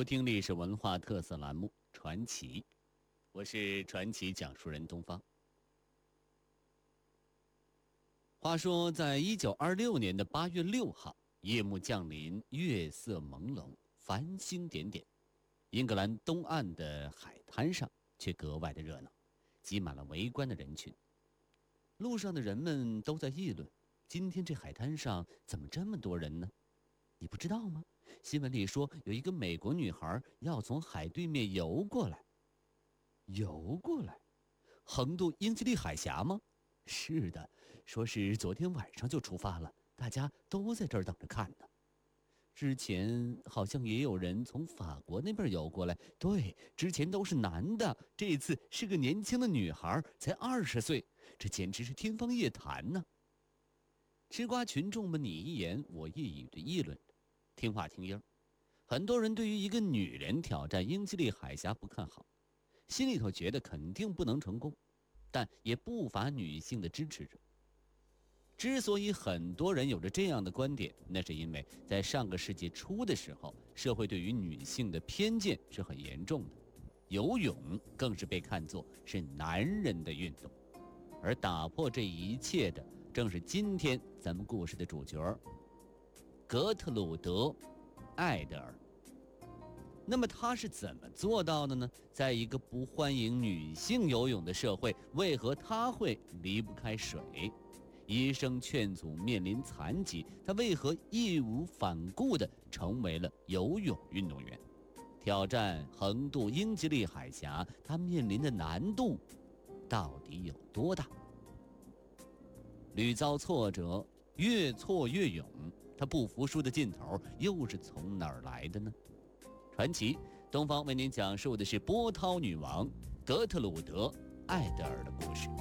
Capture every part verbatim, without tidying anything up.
收听历史文化特色栏目《传奇》，我是传奇讲述人东方。话说，在一九二六年的八月六号，夜幕降临，月色朦胧，繁星点点，英格兰东岸的海滩上却格外的热闹，挤满了围观的人群。路上的人们都在议论，今天这海滩上怎么这么多人呢？你不知道吗？新闻里说有一个美国女孩要从海对面游过来。游过来？横渡英吉利海峡吗？是的，说是昨天晚上就出发了，大家都在这儿等着看呢。之前好像也有人从法国那边游过来，对，之前都是男的，这次是个年轻的女孩，才二十岁，这简直是天方夜谭呢。吃瓜群众们你一言我一语的议论着，听话听音儿。很多人对于一个女人挑战英吉利海峡不看好，心里头觉得肯定不能成功，但也不乏女性的支持者。之所以很多人有着这样的观点，那是因为在上个世纪初的时候，社会对于女性的偏见是很严重的，游泳更是被看作是男人的运动。而打破这一切的，正是今天咱们故事的主角格特鲁德·艾德尔。那么他是怎么做到的呢？在一个不欢迎女性游泳的社会，为何他会离不开水？医生劝阻面临残疾，他为何义无反顾地成为了游泳运动员？挑战横渡英吉利海峡，他面临的难度到底有多大？屡遭挫折，越挫越勇，他不服输的劲头又是从哪儿来的呢？传奇东方为您讲述的是波涛女王格特鲁德·艾德尔的故事。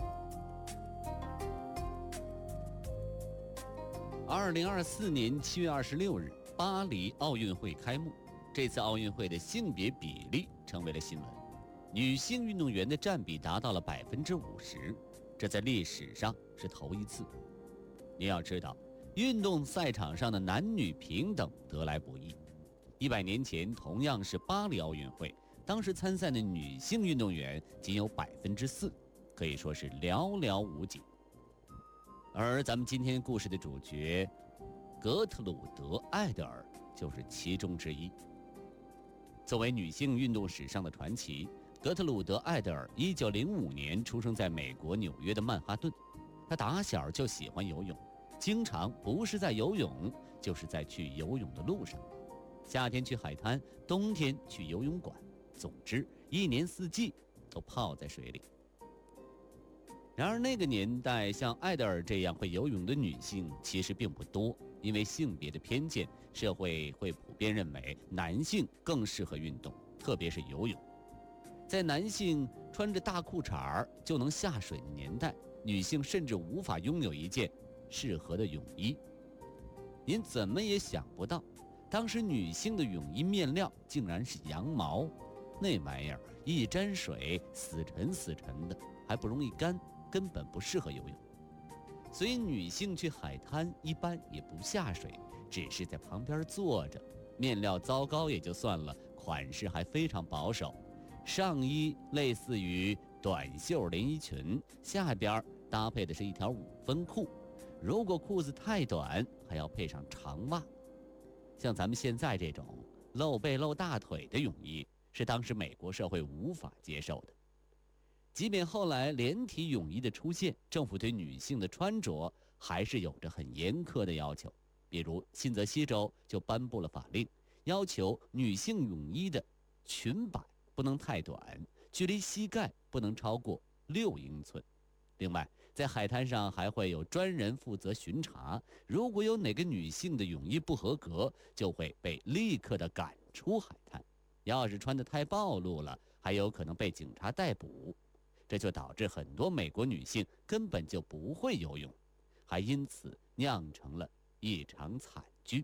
二零二四年七月二十六日，巴黎奥运会开幕。这次奥运会的性别比例成为了新闻，女性运动员的占比达到了百分之五十，这在历史上是头一次。你要知道，运动赛场上的男女平等得来不易。一百年前，同样是巴黎奥运会，当时参赛的女性运动员仅有百分之四，可以说是寥寥无几。而咱们今天故事的主角格特鲁德·艾德尔就是其中之一。作为女性运动史上的传奇，格特鲁德·艾德尔一九零五年出生在美国纽约的曼哈顿。她打小就喜欢游泳，经常不是在游泳，就是在去游泳的路上。夏天去海滩，冬天去游泳馆，总之一年四季都泡在水里。然而那个年代，像艾德尔这样会游泳的女性其实并不多，因为性别的偏见，社会会普遍认为男性更适合运动，特别是游泳。在男性穿着大裤衩就能下水的年代，女性甚至无法拥有一件适合的泳衣。您怎么也想不到，当时女性的泳衣面料竟然是羊毛，那玩意儿一沾水死沉死沉的，还不容易干，根本不适合游泳。所以女性去海滩一般也不下水，只是在旁边坐着。面料糟糕也就算了，款式还非常保守，上衣类似于短袖连衣裙，下边搭配的是一条五分裤，如果裤子太短，还要配上长袜。像咱们现在这种露背露大腿的泳衣，是当时美国社会无法接受的。即便后来连体泳衣的出现，政府对女性的穿着还是有着很严苛的要求。比如新泽西州就颁布了法令，要求女性泳衣的裙摆不能太短，距离膝盖不能超过六英寸。另外，在海滩上还会有专人负责巡查，如果有哪个女性的泳衣不合格，就会被立刻的赶出海滩。要是穿得太暴露了，还有可能被警察逮捕。这就导致很多美国女性根本就不会游泳，还因此酿成了一场惨剧。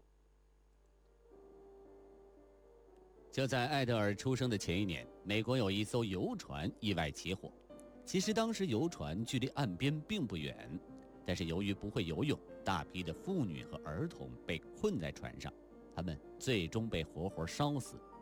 就在艾德尔出生的前一年，美国有一艘游船意外起火。其实当时游船距离岸边并不远，但是由于不会游泳，大批的妇女和儿童被困在船上，他们最终被活活烧死。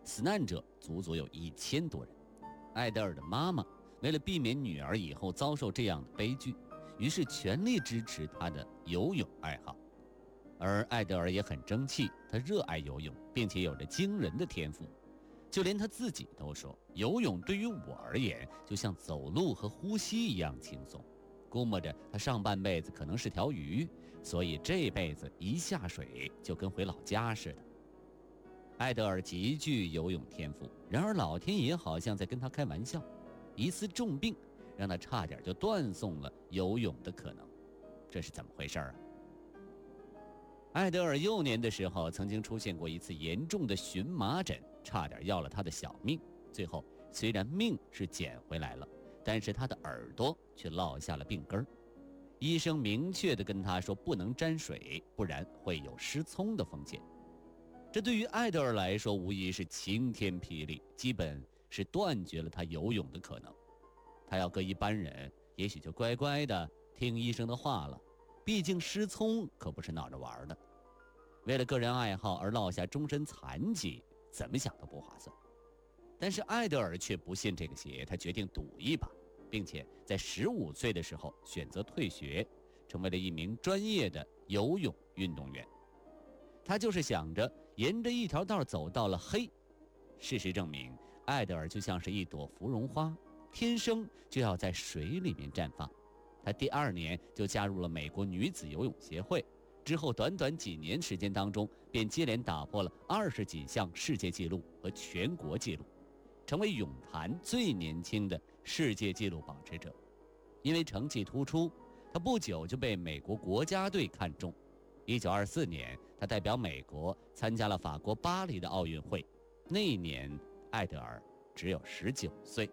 死难者足足有一千多人。艾德尔的妈妈为了避免女儿以后遭受这样的悲剧，于是全力支持她的游泳爱好。而艾德尔也很争气，他热爱游泳，并且有着惊人的天赋。就连他自己都说，游泳对于我而言就像走路和呼吸一样轻松。估摸着他上半辈子可能是条鱼，所以这辈子一下水就跟回老家似的。艾德尔极具游泳天赋，然而老天爷好像在跟他开玩笑，一次重病让他差点就断送了游泳的可能。这是怎么回事啊？艾德尔幼年的时候曾经出现过一次严重的荨麻疹，差点要了他的小命。最后虽然命是捡回来了，但是他的耳朵却落下了病根儿。医生明确地跟他说不能沾水，不然会有失聪的风险。这对于艾德尔来说无疑是晴天霹雳，基本是断绝了他游泳的可能。他要搁一般人也许就乖乖地听医生的话了，毕竟失聪可不是闹着玩的。为了个人爱好而落下终身残疾，怎么想都不划算。但是艾德尔却不信这个邪，他决定赌一把，并且在十五岁的时候选择退学，成为了一名专业的游泳运动员。他就是想着沿着一条道走到了黑。事实证明，艾德尔就像是一朵芙蓉花，天生就要在水里面绽放。他第二年就加入了美国女子游泳协会，之后短短几年时间当中，便接连打破了二十几项世界纪录和全国纪录，成为泳坛最年轻的世界纪录保持者。因为成绩突出，他不久就被美国国家队看中。一九二四年，他代表美国参加了法国巴黎的奥运会。那一年，艾德尔只有十九岁。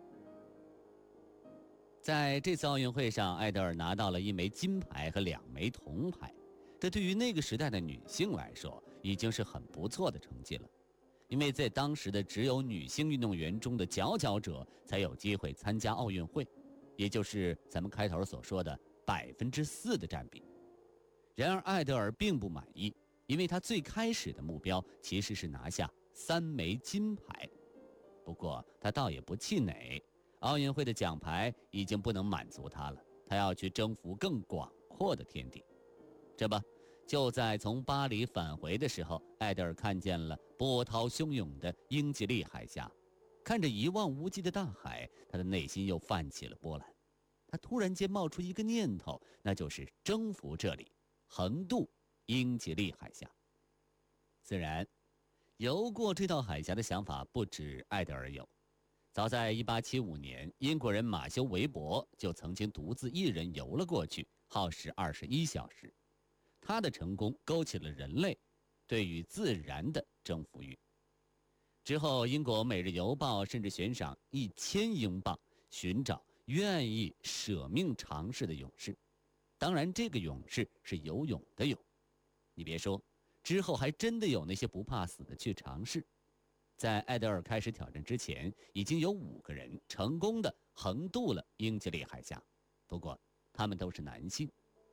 在这次奥运会上，艾德尔拿到了一枚金牌和两枚铜牌，这对于那个时代的女性来说，已经是很不错的成绩了。因为在当时的只有女性运动员中的佼佼者才有机会参加奥运会，也就是咱们开头所说的百分之四的占比。然而艾德尔并不满意，因为他最开始的目标其实是拿下三枚金牌。不过他倒也不气馁，奥运会的奖牌已经不能满足他了，他要去征服更广阔的天地。这不，就在从巴黎返回的时候，艾德尔看见了波涛汹涌的英吉利海峡。看着一望无际的大海，他的内心又泛起了波澜。他突然间冒出一个念头，那就是征服这里，横渡英吉利海峡。自然，游过这道海峡的想法不止艾德尔有。早在一八七五年，英国人马修·韦伯就曾经独自一人游了过去，耗时二十一小时。他的成功勾起了人类对于自然的征服欲。之后，英国《每日邮报》甚至悬赏一千英镑寻找愿意舍命尝试的勇士。当然，这个勇士是游泳的泳。你别说，之后还真的有那些不怕死的去尝试。在艾德尔开始挑战之前，已经有五个人成功的横渡了英吉利海峡，不过他们都是男性。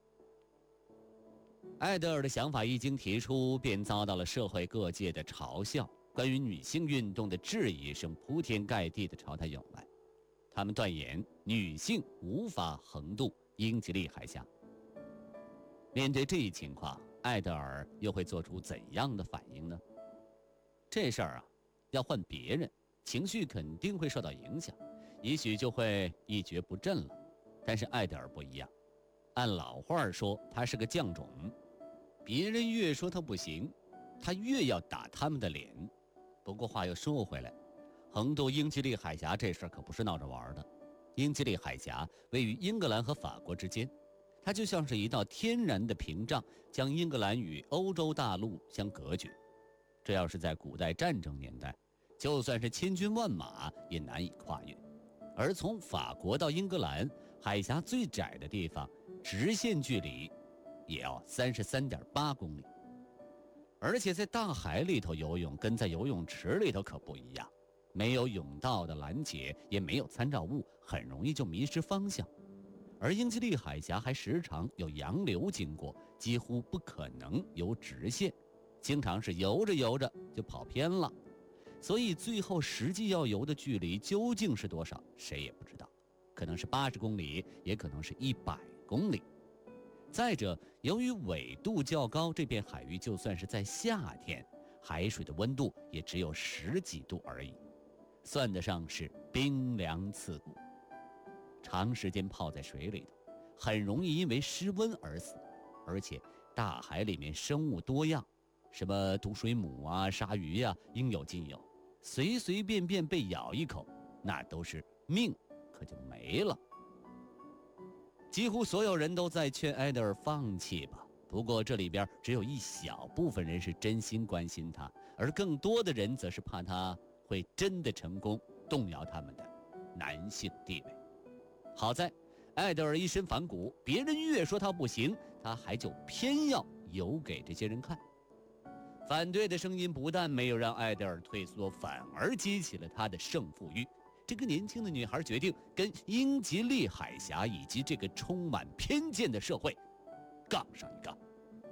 艾德尔的想法一经提出，便遭到了社会各界的嘲笑，关于女性运动的质疑声铺天盖地地朝他涌来。他们断言女性无法横渡英吉利海峡。面对这一情况，艾德尔又会做出怎样的反应呢？这事儿啊，要换别人，情绪肯定会受到影响，也许就会一蹶不振了。但是艾德尔不一样，按老话说，他是个犟种，别人越说他不行，他越要打他们的脸。不过话又说回来，横渡英吉利海峡这事儿可不是闹着玩的。英吉利海峡位于英格兰和法国之间，它就像是一道天然的屏障，将英格兰与欧洲大陆相隔绝。这要是在古代战争年代，就算是千军万马也难以跨越。而从法国到英格兰，海峡最窄的地方，直线距离也要三十三点八公里。而且在大海里头游泳，跟在游泳池里头可不一样，没有甬道的拦截，也没有参照物，很容易就迷失方向。而英吉利海峡还时常有洋流经过，几乎不可能游直线，经常是游着游着就跑偏了。 所以最后实际要游的距离究竟是多少，谁也不知道，可能是八十公里，也可能是一百公里。再者，由于纬度较高，这片海域就算是在夏天，海水的温度也只有十几度而已，算得上是冰凉刺骨。长时间泡在水里头，很容易因为失温而死，而且大海里面生物多样，什么毒水母啊、鲨鱼啊，应有尽有，随随便便被咬一口，那都是命可就没了。几乎所有人都在劝艾德尔放弃吧，不过这里边只有一小部分人是真心关心他，而更多的人则是怕他会真的成功，动摇他们的男性地位。好在艾德尔一身反骨，别人越说他不行，他还就偏要游给这些人看。反对的声音不但没有让艾德尔退缩，反而激起了他的胜负欲。这个年轻的女孩决定跟英吉利海峡以及这个充满偏见的社会杠上一杠。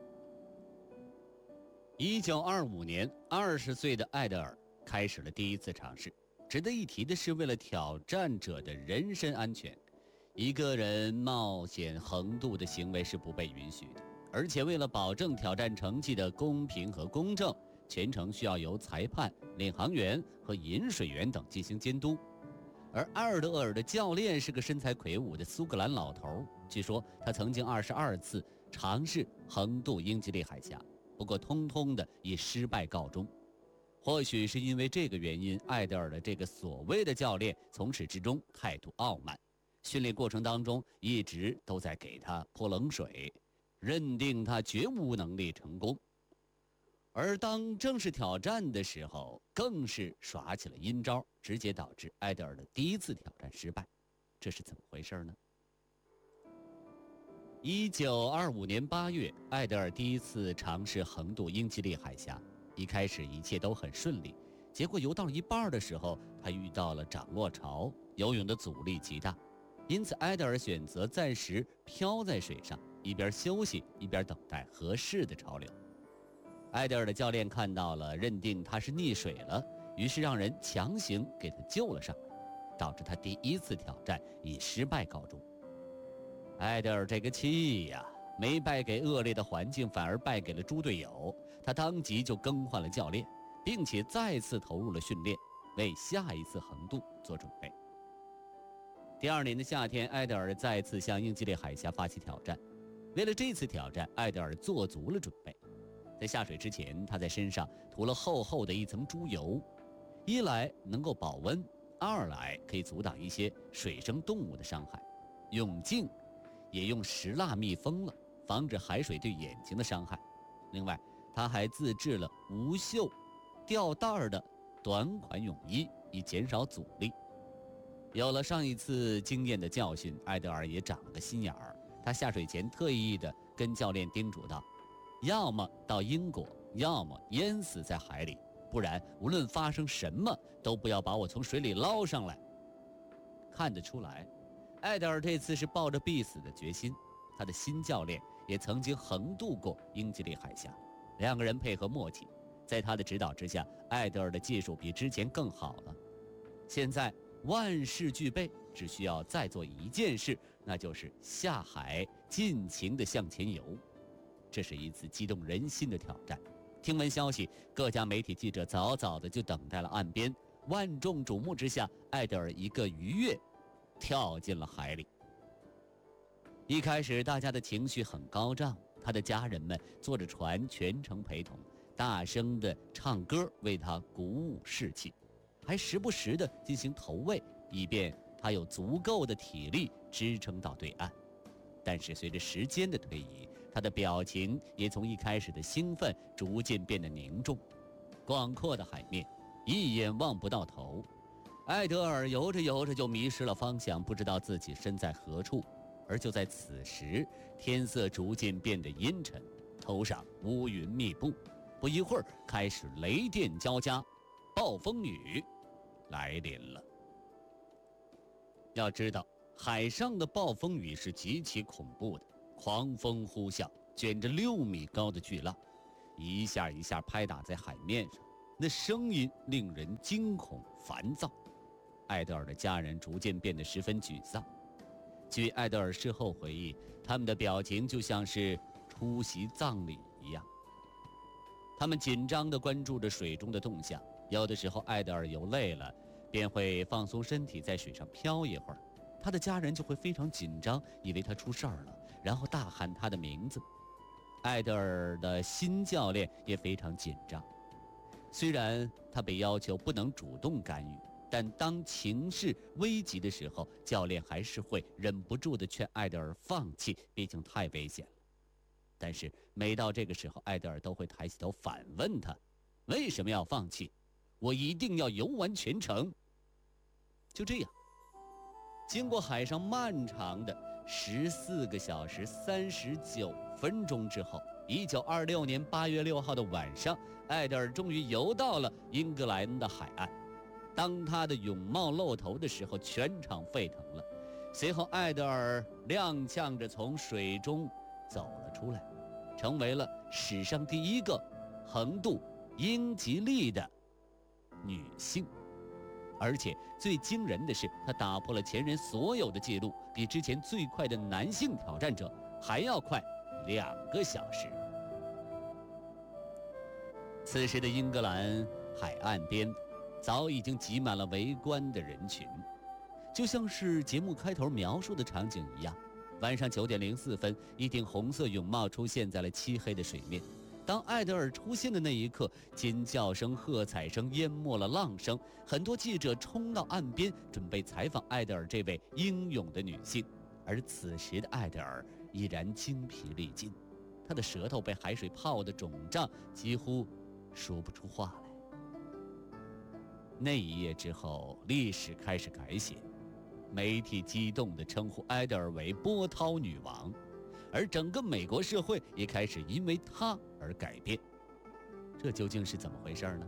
一九二五年，二十岁的艾德尔开始了第一次尝试。值得一提的是，为了挑战者的人身安全，一个人冒险横渡的行为是不被允许的，而且为了保证挑战成绩的公平和公正，全程需要由裁判、领航员和引水员等进行监督。而埃尔德尔的教练是个身材魁梧的苏格兰老头，据说他曾经二十二次尝试横渡英吉利海峡，不过通通的以失败告终。或许是因为这个原因，艾德尔的这个所谓的教练从始至终态度傲慢，训练过程当中一直都在给他泼冷水，认定他绝无能力成功。而当正式挑战的时候，更是耍起了阴招，直接导致艾德尔的第一次挑战失败。这是怎么回事呢？一九二五年八月，艾德尔第一次尝试横渡英吉利海峡，一开始一切都很顺利，结果游到一半的时候，他遇到了涨落潮，游泳的阻力极大，因此艾德尔选择暂时漂在水上，一边休息一边等待合适的潮流。艾德尔的教练看到了，认定他是溺水了，于是让人强行给他救了上来，导致他第一次挑战以失败告终。艾德尔这个气呀，没败给恶劣的环境，反而败给了猪队友。他当即就更换了教练，并且再次投入了训练，为下一次横渡做准备。第二年的夏天，艾德尔再次向英吉利海峡发起挑战。为了这次挑战，艾德尔做足了准备。在下水之前，他在身上涂了厚厚的一层猪油，一来能够保温，二来可以阻挡一些水生动物的伤害。泳镜也用石蜡密封了，防止海水对眼睛的伤害。另外，他还自制了无袖吊带的短款泳衣，以减少阻力。有了上一次经验的教训，艾德尔也长了个心眼儿。他下水前特意的跟教练叮嘱道，要么到英国，要么淹死在海里，不然无论发生什么都不要把我从水里捞上来。看得出来，艾德尔这次是抱着必死的决心。他的新教练也曾经横渡过英吉利海峡，两个人配合默契，在他的指导之下，艾德尔的技术比之前更好了。现在万事俱备，只需要再做一件事，那就是下海尽情地向前游。这是一次激动人心的挑战。听闻消息，各家媒体记者早早的就等待了岸边。万众瞩目之下，艾德尔一个鱼跃，跳进了海里。一开始，大家的情绪很高涨，他的家人们坐着船全程陪同，大声的唱歌为他鼓舞士气，还时不时的进行投喂，以便他有足够的体力支撑到对岸。但是随着时间的推移，他的表情也从一开始的兴奋逐渐变得凝重。广阔的海面，一眼望不到头。艾德尔游着游着就迷失了方向，不知道自己身在何处。而就在此时，天色逐渐变得阴沉，头上乌云密布，不一会儿开始雷电交加，暴风雨来临了。要知道，海上的暴风雨是极其恐怖的，狂风呼啸，卷着六米高的巨浪，一下一下拍打在海面上， 那声音令人惊恐烦躁。艾德尔的家人逐渐变得十分沮丧。据艾德尔事后回忆，他们的表情就像是出席葬礼一样。他们紧张地关注着水中的动向，有的时候艾德尔游累了，便会放松身体，在水上漂一会儿。他的家人就会非常紧张，以为他出事儿了，然后大喊他的名字。艾德尔的新教练也非常紧张，虽然他被要求不能主动干预，但当情势危急的时候，教练还是会忍不住地劝艾德尔放弃，毕竟太危险了。但是每到这个时候，艾德尔都会抬起头反问他：为什么要放弃？我一定要游完全程。就这样，经过海上漫长的十四个小时三十九分钟之后，一九二六年八月六号的晚上，艾德尔终于游到了英格兰的海岸。当他的泳帽露头的时候，全场沸腾了。随后，艾德尔踉跄着从水中走了出来，成为了史上第一个横渡英吉利的女性。而且最惊人的是，她打破了前人所有的记录，比之前最快的男性挑战者还要快两个小时。此时的英格兰海岸边早已经挤满了围观的人群，就像是节目开头描述的场景一样。晚上九点零四分，一顶红色泳帽出现在了漆黑的水面。当艾德尔出现的那一刻，尖叫声、喝彩声淹没了浪声。很多记者冲到岸边，准备采访艾德尔这位英勇的女性。而此时的艾德尔依然精疲力尽，她的舌头被海水泡得肿胀，几乎说不出话来。那一夜之后，历史开始改写，媒体激动地称呼艾德尔为波涛女王，而整个美国社会也开始因为她而改变。这究竟是怎么回事呢？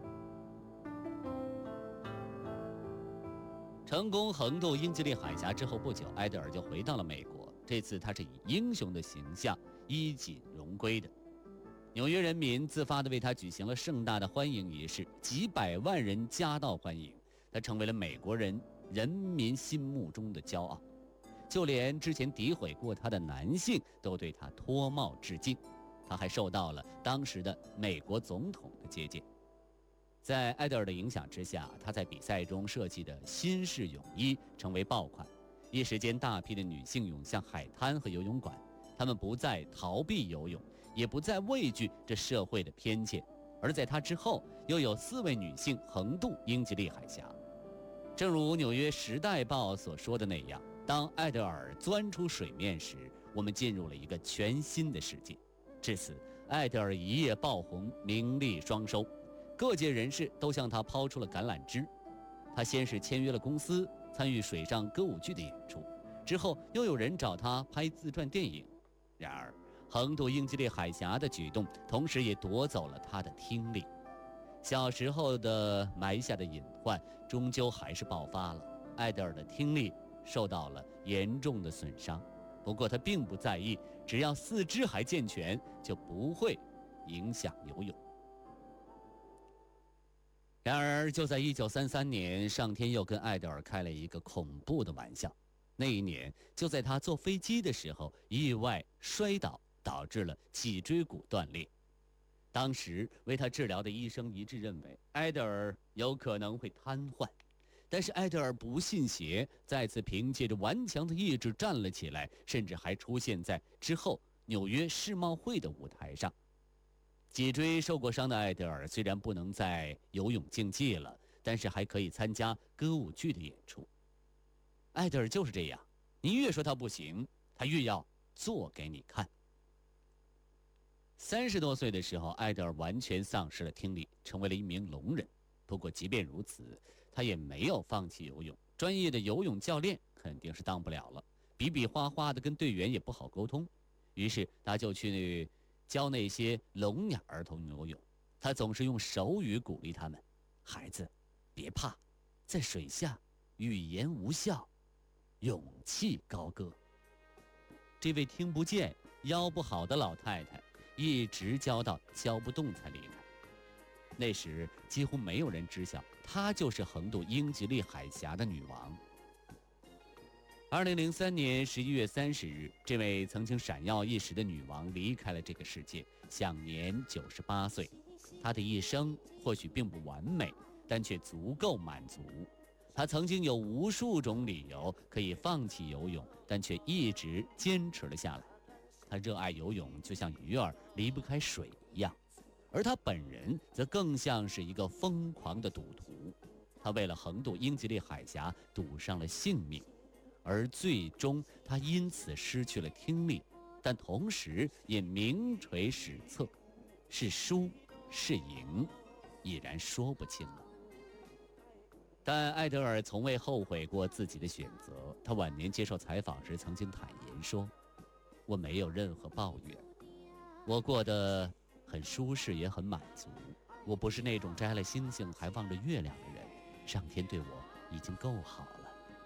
成功横渡英吉利海峡之后不久，艾德尔就回到了美国。这次他是以英雄的形象衣锦荣归的。纽约人民自发地为他举行了盛大的欢迎仪式，几百万人夹道欢迎，他成为了美国人人民心目中的骄傲。就连之前诋毁过他的男性都对他脱帽致敬。他还受到了当时的美国总统的接见。在艾德尔的影响之下，他在比赛中设计的新式泳衣成为爆款，一时间大批的女性涌向海滩和游泳馆，她们不再逃避游泳，也不再畏惧这社会的偏见。而在他之后，又有四位女性横渡英吉利海峡。正如《纽约时代报》所说的那样，当艾德尔钻出水面时，我们进入了一个全新的世界。至此，艾德尔一夜爆红，名利双收，各界人士都向他抛出了橄榄枝。他先是签约了公司，参与水上歌舞剧的演出，之后又有人找他拍自传电影。然而，横渡英吉利海峡的举动，同时也夺走了他的听力。小时候的埋下的隐患，终究还是爆发了。艾德尔的听力受到了严重的损伤，不过他并不在意，只要四肢还健全，就不会影响游泳。然而，就在一九三三年，上天又跟艾德尔开了一个恐怖的玩笑。那一年，就在他坐飞机的时候，意外摔倒，导致了脊椎骨断裂。当时为他治疗的医生一致认为，艾德尔有可能会瘫痪。但是艾德尔不信邪，再次凭借着顽强的意志站了起来，甚至还出现在之后纽约世贸会的舞台上。脊椎受过伤的艾德尔虽然不能再游泳竞技了，但是还可以参加歌舞剧的演出。艾德尔就是这样，你越说他不行，他越要做给你看。三十多岁的时候，艾德尔完全丧失了听力，成为了一名聋人。不过即便如此，他也没有放弃游泳。专业的游泳教练肯定是当不了了，比比划划的跟队员也不好沟通。于是他就去教那些聋哑儿童游泳。他总是用手语鼓励他们：孩子，别怕，在水下语言无效，勇气高歌。这位听不见、腰不好的老太太一直教到教不动才离开。 那时几乎没有人知晓，她就是横渡英吉利海峡的女王。二零零三年十一月三十日，这位曾经闪耀一时的女王离开了这个世界，享年九十八岁。她的一生或许并不完美，但却足够满足。她曾经有无数种理由可以放弃游泳，但却一直坚持了下来。她热爱游泳，就像鱼儿离不开水一样，而她本人则更像是一个疯狂的赌徒。她为了横渡英吉利海峡，赌上了性命。而最终他因此失去了听力，但同时也名垂史册，是输是赢已然说不清了。但艾德尔从未后悔过自己的选择。他晚年接受采访时曾经坦言说，我没有任何抱怨，我过得很舒适也很满足，我不是那种摘了星星还望着月亮的人，上天对我已经够好了。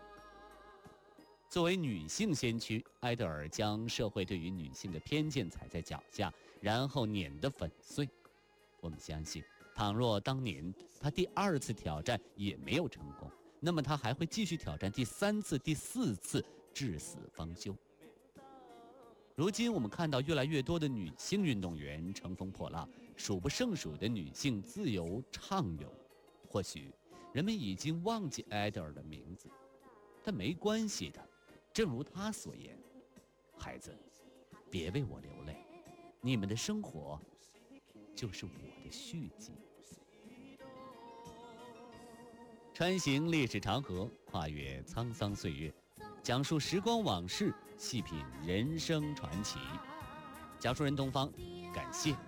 作为女性先驱，埃德尔将社会对于女性的偏见踩在脚下，然后碾得粉碎。我们相信，倘若当年她第二次挑战也没有成功，那么她还会继续挑战第三次、第四次，至死方休。如今我们看到越来越多的女性运动员乘风破浪，数不胜数的女性自由畅泳。或许人们已经忘记埃德尔的名字，但没关系的。正如他所言，孩子，别为我流泪，你们的生活就是我的续集。穿行历史长河，跨越沧桑岁月，讲述时光往事，细品人生传奇。讲述人东方，感谢